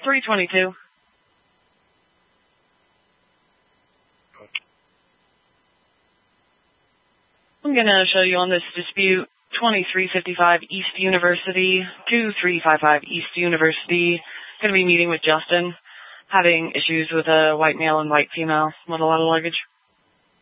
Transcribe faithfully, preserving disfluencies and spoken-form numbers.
three twenty-two. I'm going to show you on this dispute, twenty-three fifty-five East University, two three five five East University. Going to be meeting with Justin, having issues with a white male and white female with a lot of luggage.